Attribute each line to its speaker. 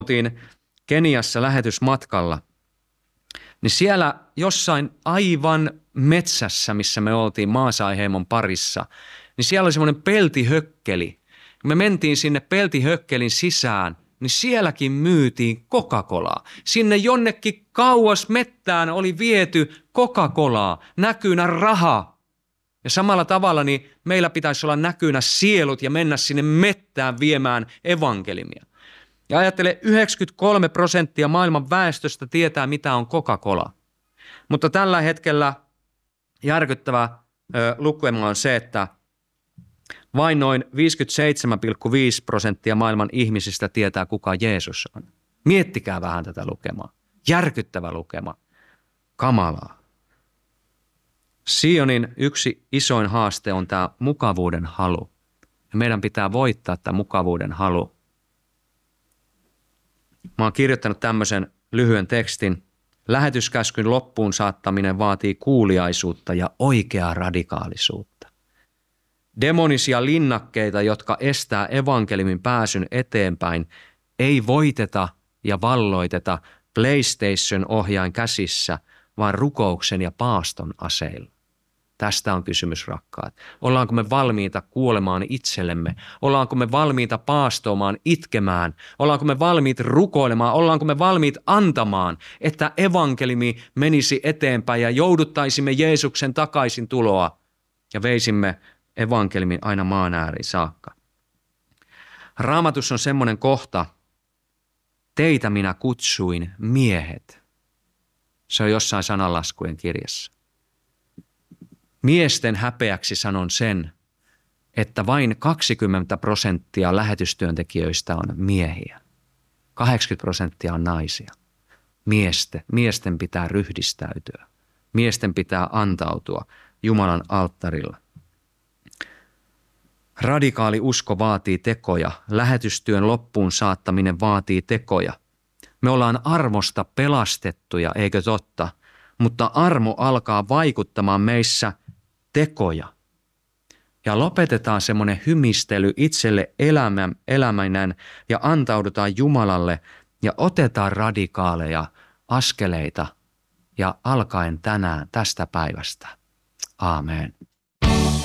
Speaker 1: oltiin Keniassa lähetysmatkalla, niin siellä jossain aivan metsässä, missä me oltiin Maasai-heimon parissa, niin siellä oli semmoinen peltihökkeli. Kun me mentiin sinne peltihökkelin sisään, niin sielläkin myytiin Coca-Colaa. Sinne jonnekin kauas mettään oli viety Coca-Colaa, näkynä raha. Ja samalla tavalla niin meillä pitäisi olla näkynä sielut ja mennä sinne mettään viemään evankelimia. Ja ajattele, 93% maailman väestöstä tietää, mitä on Coca-Cola. Mutta tällä hetkellä järkyttävä lukema on se, että vain noin 57,5% maailman ihmisistä tietää, kuka Jeesus on. Miettikää vähän tätä lukemaa. Järkyttävä lukema. Kamalaa. Sionin yksi isoin haaste on tämä mukavuuden halu. Ja meidän pitää voittaa tämä mukavuuden halu. Mä oon kirjoittanut tämmöisen lyhyen tekstin. Lähetyskäskyn loppuun saattaminen vaatii kuuliaisuutta ja oikeaa radikaalisuutta. Demonisia linnakkeita, jotka estää evankeliumin pääsyn eteenpäin, ei voiteta ja valloiteta PlayStation-ohjain käsissä, vaan rukouksen ja paaston aseilla. Tästä on kysymys, rakkaat. Ollaanko me valmiita kuolemaan itsellemme? Ollaanko me valmiita paastoamaan, itkemään? Ollaanko me valmiit rukoilemaan? Ollaanko me valmiit antamaan, että evankelimi menisi eteenpäin ja jouduttaisimme Jeesuksen takaisin tuloa ja veisimme evankelimin aina maan ääriin saakka? Raamatussa on semmoinen kohta, teitä minä kutsuin miehet. Se on jossain sananlaskujen kirjassa. Miesten häpeäksi sanon sen, että vain 20% lähetystyöntekijöistä on miehiä. 80% on naisia. Miesten pitää ryhdistäytyä. Miesten pitää antautua Jumalan alttarilla. Radikaali usko vaatii tekoja. Lähetystyön loppuun saattaminen vaatii tekoja. Me ollaan armosta pelastettuja, eikö totta? Mutta armo alkaa vaikuttamaan meissä tekoja. Ja lopetetaan semmoinen hymistely itselle elämänä ja antaudutaan Jumalalle ja otetaan radikaaleja askeleita ja alkaen tänään tästä päivästä. Aamen.